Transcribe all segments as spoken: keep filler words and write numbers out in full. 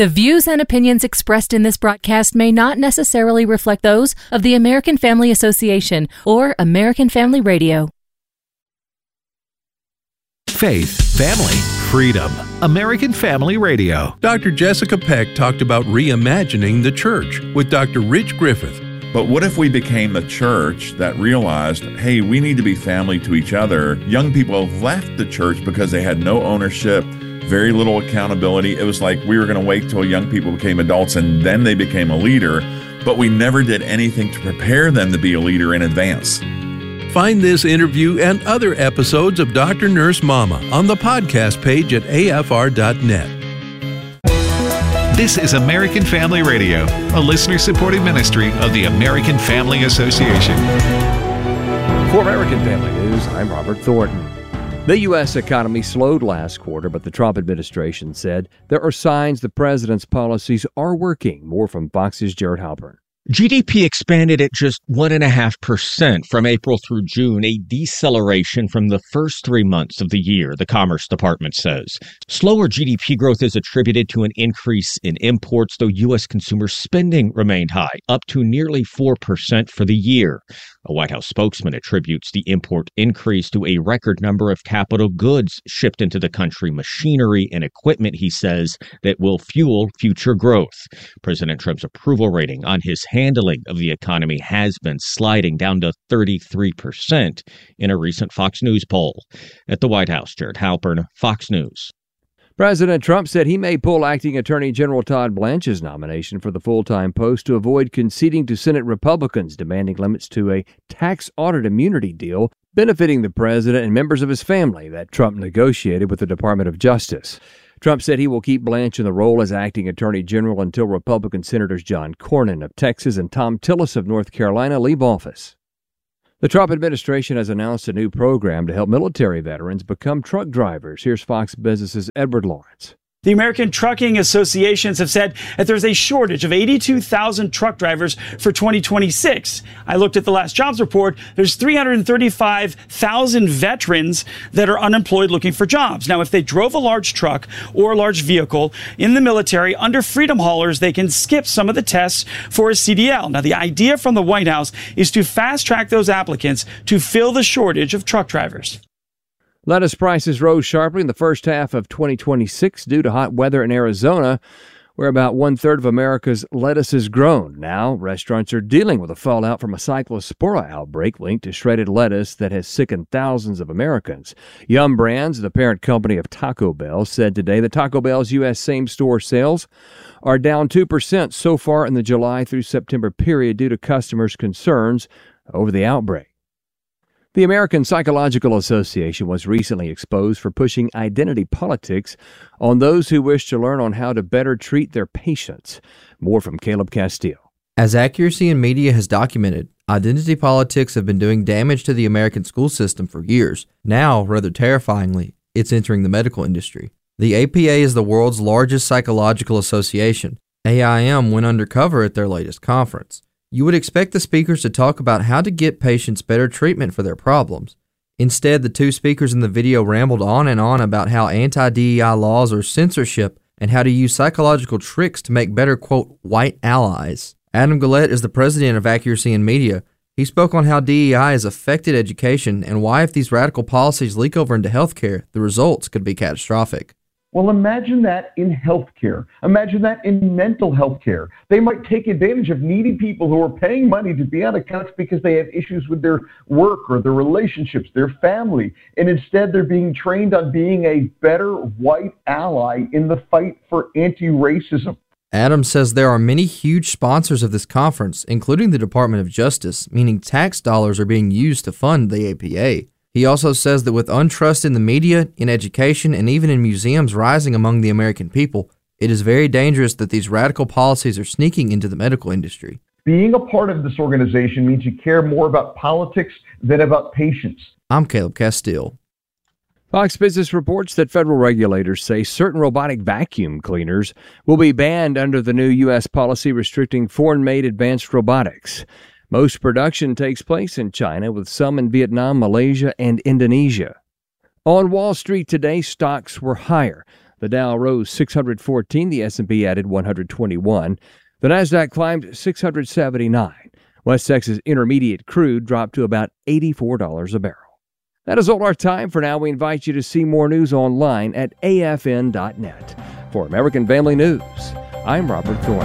The views and opinions expressed in this broadcast may not necessarily reflect those of the American Family Association or American Family Radio. Faith, family, freedom. American Family Radio. Doctor Jessica Peck talked about reimagining the church with Doctor Rich Griffith. But what if we became a church that realized, hey, we need to be family to each other? Young people left the church because they had no ownership, very little accountability. It was like we were going to wait till young people became adults and then they became a leader, but we never did anything to prepare them to be a leader in advance. Find this interview and other episodes of Doctor Nurse Mama on the podcast page at A F R dot net. This is American Family Radio, a listener-supported ministry of the American Family Association. For American Family News, I'm Robert Thornton. The U S economy slowed last quarter, but the Trump administration said there are signs the president's policies are working. More from Fox's Jared Halpern. G D P expanded at just one point five percent from April through June, a deceleration from the first three months of the year, the Commerce Department says. Slower G D P growth is attributed to an increase in imports, though U S consumer spending remained high, up to nearly four percent for the year. A White House spokesman attributes the import increase to a record number of capital goods shipped into the country, machinery and equipment, he says, that will fuel future growth. President Trump's approval rating on his handling of the economy has been sliding down to thirty-three percent in a recent Fox News poll. At the White House, Jared Halpern, Fox News. President Trump said he may pull acting Attorney General Todd Blanche's nomination for the full-time post to avoid conceding to Senate Republicans demanding limits to a tax audit immunity deal benefiting the president and members of his family that Trump negotiated with the Department of Justice. Trump said he will keep Blanche in the role as acting Attorney General until Republican Senators John Cornyn of Texas and Tom Tillis of North Carolina leave office. The Trump administration has announced a new program to help military veterans become truck drivers. Here's Fox Business's Edward Lawrence. The American Trucking Associations have said that there's a shortage of eighty-two thousand truck drivers for twenty twenty-six. I looked at the last jobs report. There's three hundred thirty-five thousand veterans that are unemployed looking for jobs. Now, if they drove a large truck or a large vehicle in the military under freedom haulers, they can skip some of the tests for a C D L. Now, the idea from the White House is to fast track those applicants to fill the shortage of truck drivers. Lettuce prices rose sharply in the first half of twenty twenty-six due to hot weather in Arizona, where about one-third of America's lettuce is grown. Now, restaurants are dealing with the fallout from a cyclospora outbreak linked to shredded lettuce that has sickened thousands of Americans. Yum Brands, the parent company of Taco Bell, said today that Taco Bell's U S same-store sales are down two percent so far in the July through September period due to customers' concerns over the outbreak. The American Psychological Association was recently exposed for pushing identity politics on those who wish to learn on how to better treat their patients. More from Caleb Castile. As Accuracy in Media has documented, identity politics have been doing damage to the American school system for years. Now, rather terrifyingly, it's entering the medical industry. The A P A is the world's largest psychological association. A I M went undercover at their latest conference. You would expect the speakers to talk about how to get patients better treatment for their problems. Instead, the two speakers in the video rambled on and on about how anti-D E I laws are censorship and how to use psychological tricks to make better, quote, white allies. Adam Guillette is the president of Accuracy in Media. He spoke on how D E I has affected education and why if these radical policies leak over into healthcare, the results could be catastrophic. Well, imagine that in healthcare. Imagine that in mental health care. They might take advantage of needy people who are paying money to be on a couch because they have issues with their work or their relationships, their family. And instead, they're being trained on being a better white ally in the fight for anti-racism. Adams says there are many huge sponsors of this conference, including the Department of Justice, meaning tax dollars are being used to fund the A P A. He also says that with untrust in the media, in education, and even in museums rising among the American people, it is very dangerous that these radical policies are sneaking into the medical industry. Being a part of this organization means you care more about politics than about patients. I'm Caleb Castile. Fox Business reports that federal regulators say certain robotic vacuum cleaners will be banned under the new U S policy restricting foreign-made advanced robotics. Most production takes place in China, with some in Vietnam, Malaysia, and Indonesia. On Wall Street today, stocks were higher. The Dow rose six hundred fourteen, the S and P added one hundred twenty-one. The Nasdaq climbed six hundred seventy-nine. West Texas Intermediate crude dropped to about eighty-four dollars a barrel. That is all our time for now. We invite you to see more news online at A F N dot net. For American Family News, I'm Robert Thorne.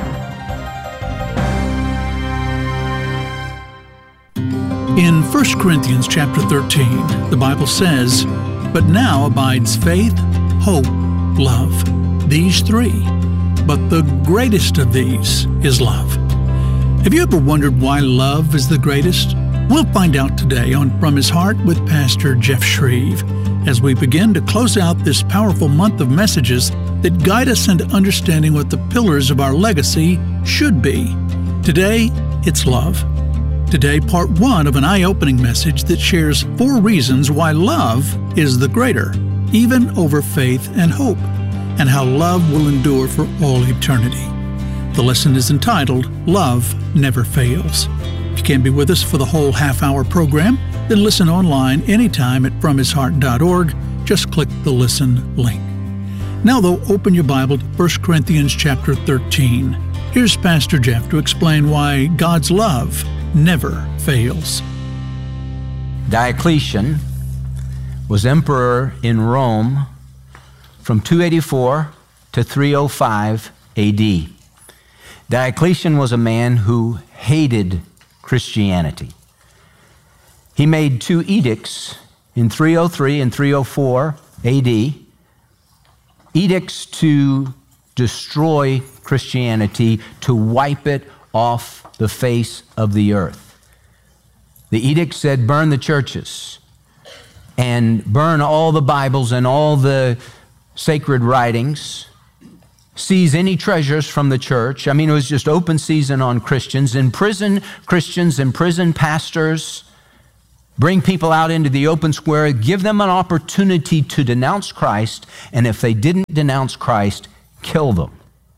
In First Corinthians chapter thirteen, the Bible says, "But now abides faith, hope, love, these three, but the greatest of these is love." Have you ever wondered why love is the greatest? We'll find out today on From His Heart with Pastor Jeff Shreve, as we begin to close out this powerful month of messages that guide us into understanding what the pillars of our legacy should be. Today, it's love. Today, part one of an eye-opening message that shares four reasons why love is the greater, even over faith and hope, and how love will endure for all eternity. The lesson is entitled, Love Never Fails. If you can't be with us for the whole half-hour program, then listen online anytime at from his heart dot org. Just click the Listen link. Now, though, open your Bible to First Corinthians chapter thirteen. Here's Pastor Jeff to explain why God's love never fails. Diocletian was emperor in Rome from two eighty-four to three oh five A D. Diocletian was a man who hated Christianity. He made two edicts in three oh three and three oh four A D, edicts to destroy Christianity, to wipe it off the face of the earth. The edict said, burn the churches and burn all the Bibles and all the sacred writings, seize any treasures from the church. I mean, it was just open season on Christians. Imprison Christians, imprison pastors, bring people out into the open square, give them an opportunity to denounce Christ, and if they didn't denounce Christ, kill them.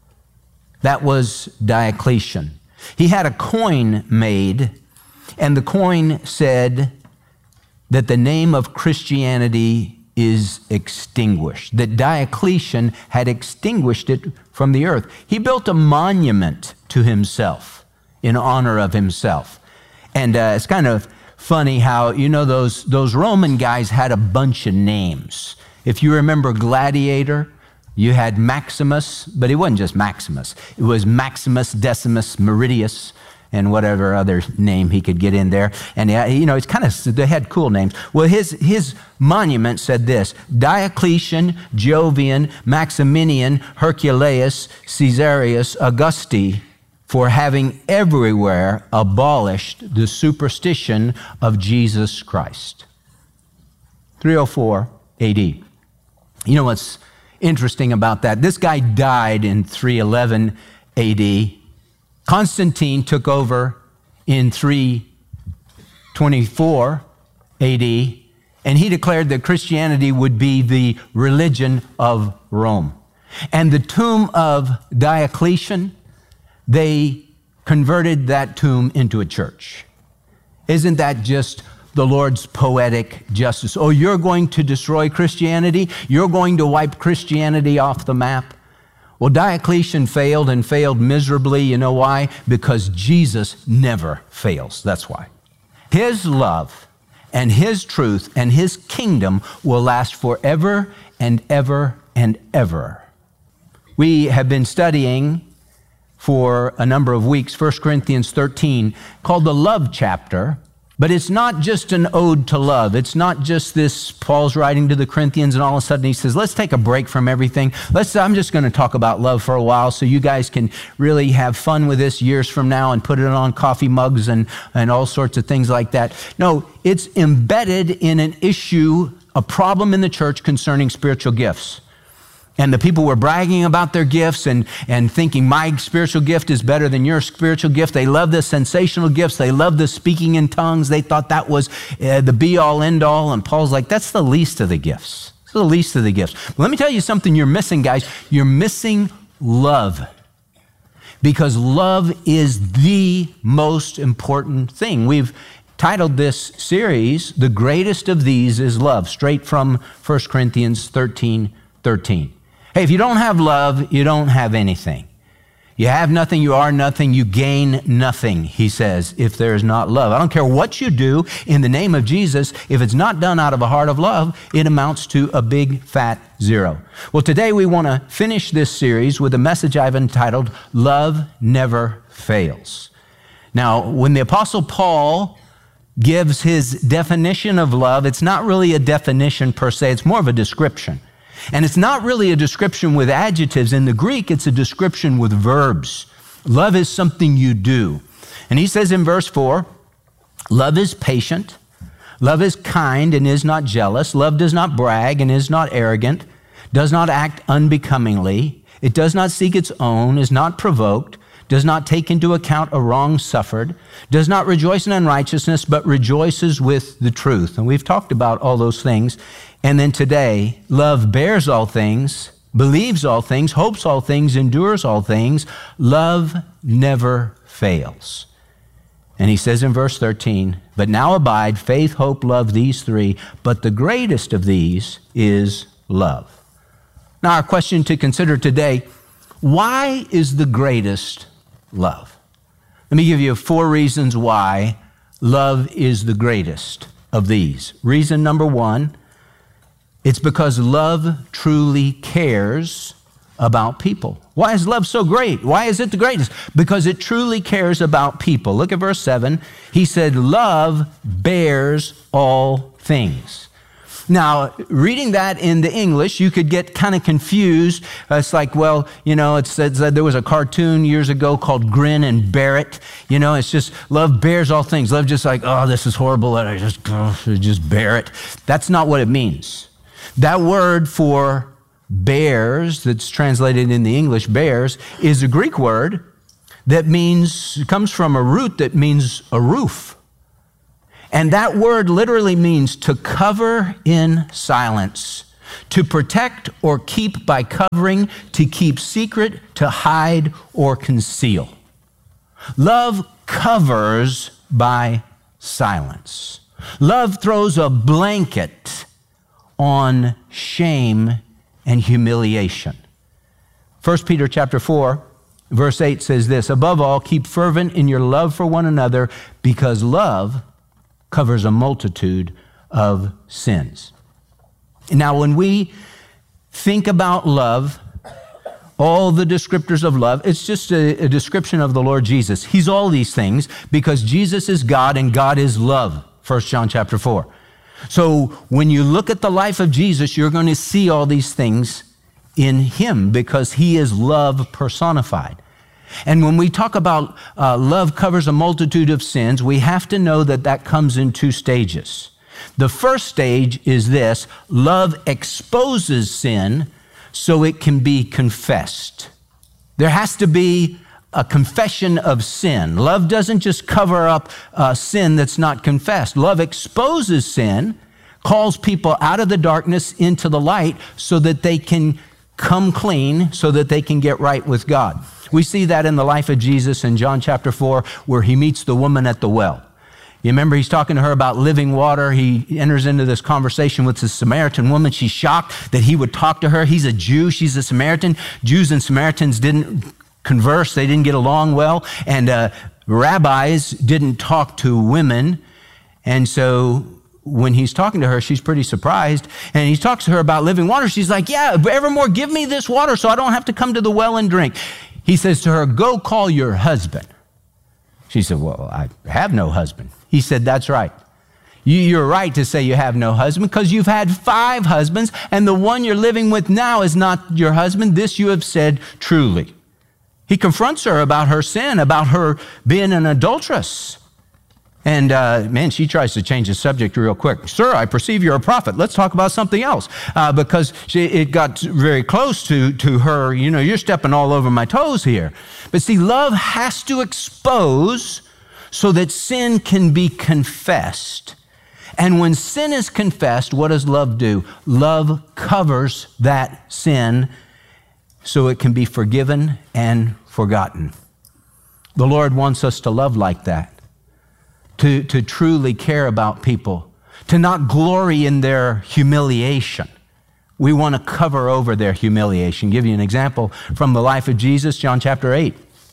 That was Diocletian. He had a coin made, and the coin said that the name of Christianity is extinguished, that Diocletian had extinguished it from the earth. He built a monument to himself in honor of himself. And uh, it's kind of funny how, you know, those, those Roman guys had a bunch of names. If you remember Gladiator, you had Maximus, but it wasn't just Maximus. It was Maximus Decimus Meridius, and whatever other name he could get in there. And, uh, you know, it's kind of, they had cool names. Well, his, his monument said this: Diocletian, Jovian, Maximinian, Herculeus, Caesarius, Augusti, for having everywhere abolished the superstition of Jesus Christ. three oh four A D. You know what's interesting about that? This guy died in three eleven A D. Constantine took over in three twenty-four A D, and he declared that Christianity would be the religion of Rome. And the tomb of Diocletian, they converted that tomb into a church. Isn't that just the Lord's poetic justice? Oh, you're going to destroy Christianity? You're going to wipe Christianity off the map? Well, Diocletian failed and failed miserably. You know why? Because Jesus never fails. That's why. His love and His truth and His kingdom will last forever and ever and ever. We have been studying for a number of weeks First Corinthians thirteen, called the love chapter. But it's not just an ode to love. It's not just this, Paul's writing to the Corinthians and all of a sudden he says, let's take a break from everything. Let's, I'm just going to talk about love for a while so you guys can really have fun with this years from now and put it on coffee mugs and, and all sorts of things like that. No, it's embedded in an issue, a problem in the church concerning spiritual gifts. And the people were bragging about their gifts and, and thinking my spiritual gift is better than your spiritual gift. They loved the sensational gifts. They loved the speaking in tongues. They thought that was uh, the be-all, end-all. And Paul's like, that's the least of the gifts. It's the least of the gifts. But let me tell you something you're missing, guys. You're missing love. Because love is the most important thing. We've titled this series, The Greatest of These is Love, straight from First Corinthians thirteen thirteen. Hey, if you don't have love, you don't have anything. You have nothing, you are nothing, you gain nothing, he says, if there is not love. I don't care what you do in the name of Jesus, if it's not done out of a heart of love, it amounts to a big fat zero. Well, today we want to finish this series with a message I've entitled, Love Never Fails. Now, when the Apostle Paul gives his definition of love, it's not really a definition per se, it's more of a description. And it's not really a description with adjectives. In the Greek, it's a description with verbs. Love is something you do. And he says in verse four, love is patient, love is kind and is not jealous, love does not brag and is not arrogant, does not act unbecomingly, it does not seek its own, is not provoked, does not take into account a wrong suffered, does not rejoice in unrighteousness, but rejoices with the truth. And we've talked about all those things. And then today, love bears all things, believes all things, hopes all things, endures all things. Love never fails. And he says in verse thirteen, but now abide faith, hope, love, these three, but the greatest of these is love. Now our question to consider today, why is the greatest love? Let me give you four reasons why love is the greatest of these. Reason number one, it's because love truly cares about people. Why is love so great? Why is it the greatest? Because it truly cares about people. Look at verse seven. He said, love bears all things. Now, reading that in the English, you could get kind of confused. It's like, well, you know, it says that there was a cartoon years ago called Grin and Bear It. You know, it's just love bears all things. Love just like, oh, this is horrible, and I just, oh, just bear it. That's not what it means. That word for bears, that's translated in the English bears, is a Greek word that means, comes from a root that means a roof. And that word literally means to cover in silence, to protect or keep by covering, to keep secret, to hide or conceal. Love covers by silence. Love throws a blanket on shame and humiliation. First Peter chapter four, verse eight says this, above all, keep fervent in your love for one another, because love covers a multitude of sins. Now, when we think about love, all the descriptors of love, it's just a, a description of the Lord Jesus. He's all these things because Jesus is God and God is love, First John chapter four. So when you look at the life of Jesus, you're going to see all these things in him because he is love personified. And when we talk about uh, love covers a multitude of sins, we have to know that that comes in two stages. The first stage is this: love exposes sin so it can be confessed. There has to be a confession of sin. Love doesn't just cover up uh, sin that's not confessed. Love exposes sin, calls people out of the darkness into the light so that they can come clean, so that they can get right with God. We see that in the life of Jesus in John chapter four, where he meets the woman at the well. You remember he's talking to her about living water. He enters into this conversation with the Samaritan woman. She's shocked that he would talk to her. He's a Jew, she's a Samaritan. Jews and Samaritans didn't converse, they didn't get along well, and uh, rabbis didn't talk to women. And so when he's talking to her, she's pretty surprised, and he talks to her about living water. She's like, yeah, evermore give me this water so I don't have to come to the well and drink. He says to her, go call your husband. She said, well, I have no husband. He said, that's right. You're right to say you have no husband because you've had five husbands, and the one you're living with now is not your husband. This you have said truly. He confronts her about her sin, about her being an adulteress. And uh, man, she tries to change the subject real quick. Sir, I perceive you're a prophet. Let's talk about something else. Uh, because she, it got very close to, to her, you know, you're stepping all over my toes here. But see, love has to expose so that sin can be confessed. And when sin is confessed, what does love do? Love covers that sin so it can be forgiven and forgotten. The Lord wants us to love like that. To, to truly care about people, to not glory in their humiliation, we want to cover over their humiliation. Give you an example from the life of Jesus, John chapter eight,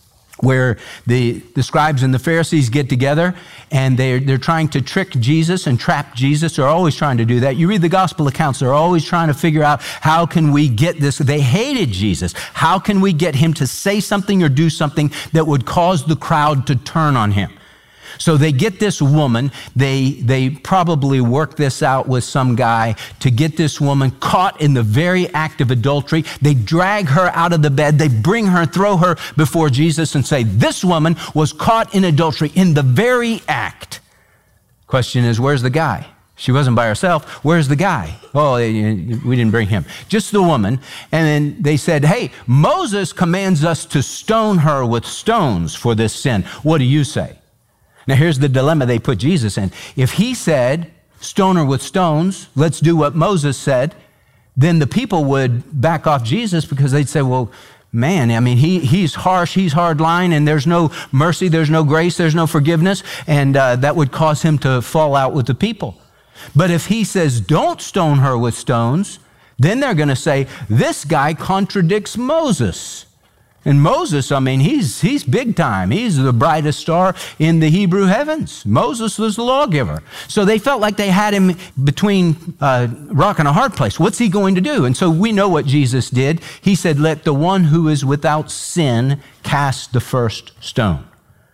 where the, the scribes and the Pharisees get together and they're, they're trying to trick Jesus and trap Jesus. They're always trying to do that. You read the gospel accounts, they're always trying to figure out, how can we get this? They hated Jesus. How can we get him to say something or do something that would cause the crowd to turn on him? So they get this woman, they, they probably work this out with some guy to get this woman caught in the very act of adultery. They drag her out of the bed, they bring her, throw her before Jesus and say, this woman was caught in adultery in the very act. Question is, where's the guy? She wasn't by herself. Where's the guy? Oh, we didn't bring him. Just the woman. And then they said, hey, Moses commands us to stone her with stones for this sin. What do you say? Now, here's the dilemma they put Jesus in. If he said, stone her with stones, let's do what Moses said, then the people would back off Jesus because they'd say, well, man, I mean, he, he's harsh, he's hardline, and there's no mercy, there's no grace, there's no forgiveness, and uh, that would cause him to fall out with the people. But if he says, don't stone her with stones, then they're going to say, this guy contradicts Moses. And Moses, I mean, he's he's big time. He's the brightest star in the Hebrew heavens. Moses was the lawgiver. So they felt like they had him between uh, rock and a hard place. What's he going to do? And so we know what Jesus did. He said, let the one who is without sin cast the first stone.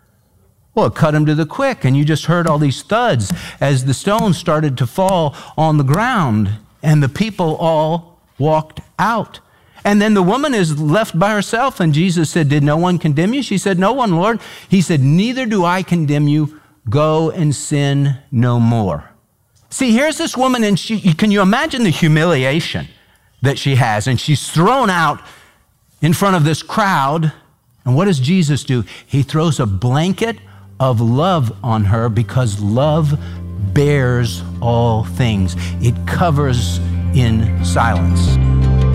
Well, it cut him to the quick, and you just heard all these thuds as the stones started to fall on the ground, and the people all walked out. And then the woman is left by herself, and Jesus said, did no one condemn you? She said, no one, Lord. He said, neither do I condemn you. Go and sin no more. See, here's this woman, and she, can you imagine the humiliation that she has? And she's thrown out in front of this crowd. And what does Jesus do? He throws a blanket of love on her, because love bears all things. It covers in silence.